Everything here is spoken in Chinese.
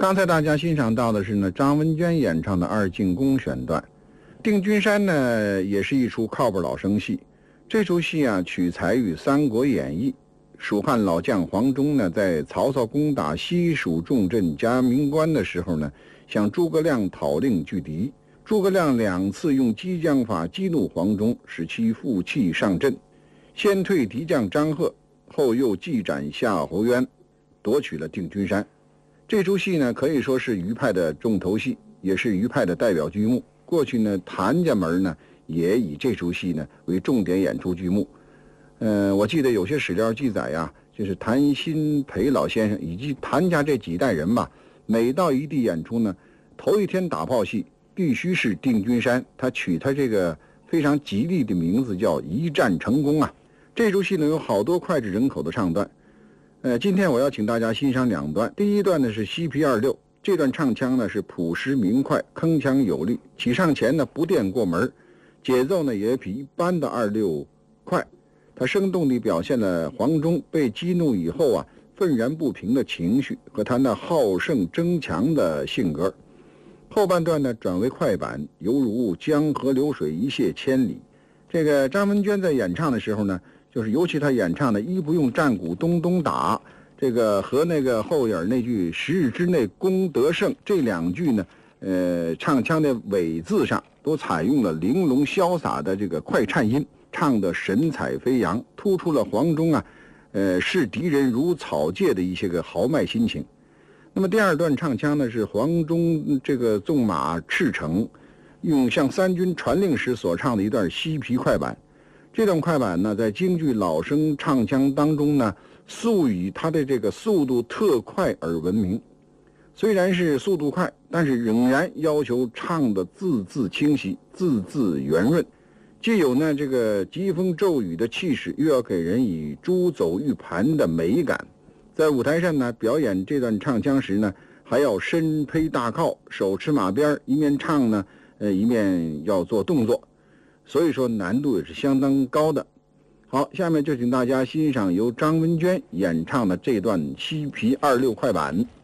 刚才大家欣赏到的是呢张文娟演唱的二进宫选段。定军山呢也是一出靠谱老生戏，这出戏啊取材于《三国演义》。蜀汉老将黄忠呢在曹操攻打西蜀重镇嘉明关的时候呢，向诸葛亮讨令拒敌。诸葛亮2次用激将法激怒黄忠，使其负气上阵，先退敌将张贺，后又继斩夏侯渊，夺取了定军山。这出戏呢可以说是余派的重头戏，也是余派的代表剧目。过去呢谭家门呢也以这出戏呢为重点演出剧目。我记得有些史料记载呀，就是谭鑫培老先生以及谭家这几代人吧，每到一地演出呢，头一天打炮戏必须是定军山，他取他这个非常吉利的名字叫一战成功啊。这出戏呢有好多脍炙人口的唱段。今天我要请大家欣赏2段。第一段呢是西皮26，这段唱腔呢是朴实明快，铿锵有力，起唱前呢不垫过门，节奏呢也比一般的26快。它生动地表现了黄忠被激怒以后啊愤然不平的情绪和他那好胜争强的性格。后半段呢转为快板，犹如江河流水一泻千里。这个张文娟在演唱的时候呢，就是尤其他演唱的一不用战鼓咚咚打，这个和那个后影那句10日之内功得胜，这2句呢唱腔的尾字上都采用了玲珑潇洒的这个快颤音，唱得神采飞扬，突出了黄忠啊视敌人如草芥的一些个豪迈心情。那么第2段唱腔呢是黄忠这个纵马驰骋，用向三军传令时所唱的一段西皮快板。这段快板呢在京剧老生唱腔当中呢素以它的这个速度特快而闻名。虽然是速度快，但是仍然要求唱的字字清晰，字字圆润，既有呢这个疾风骤雨的气势，又要给人以珠走玉盘的美感。在舞台上呢表演这段唱腔时呢，还要身披大靠，手持马鞭，一面唱呢一面要做动作，所以说难度也是相当高的。好，下面就请大家欣赏由张文娟演唱的这段西皮26快板。